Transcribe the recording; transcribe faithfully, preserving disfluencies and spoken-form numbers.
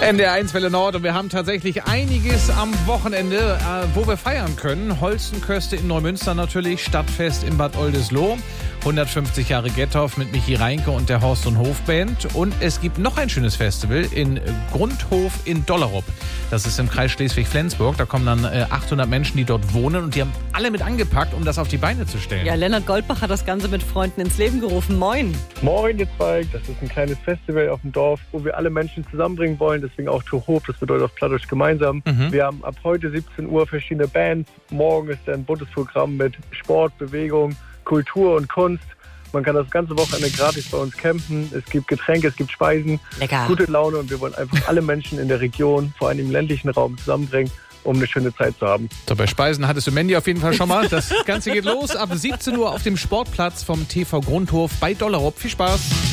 N D R eins Welle Nord und wir haben tatsächlich einiges am Wochenende, äh, wo wir feiern können. Holstenköste in Neumünster natürlich, Stadtfest in Bad Oldesloe, hundertfünfzig Jahre Gettorf mit Michi Reinke und der Horst und Hof Band. Und es gibt noch ein schönes Festival in Grundhof in Dollerup. Das ist im Kreis Schleswig-Flensburg. Da kommen dann äh, achthundert Menschen, die dort wohnen, und die haben alle mit angepackt, um das auf die Beine zu stellen. Ja, Lennart Goldbach hat das Ganze mit Freunden ins Leben gerufen. Moin. Moin, ihr zwei. Das ist ein kleines Festival auf dem Dorf, wo wir alle Menschen zusammenbringen wollen. Deswegen auch Hof, das bedeutet auf Plattdeutsch gemeinsam. Mhm. Wir haben ab heute siebzehn Uhr verschiedene Bands. Morgen ist ein buntes Programm mit Sport, Bewegung, Kultur und Kunst. Man kann das ganze Wochenende gratis bei uns campen. Es gibt Getränke, es gibt Speisen, Lecker. Gute Laune, und wir wollen einfach alle Menschen in der Region, vor allem im ländlichen Raum, zusammenbringen, um eine schöne Zeit zu haben. So, bei Speisen hattest du Mandy auf jeden Fall schon mal. Das Ganze geht los ab siebzehn Uhr auf dem Sportplatz vom T V Grundhof bei Dollerup. Viel Spaß!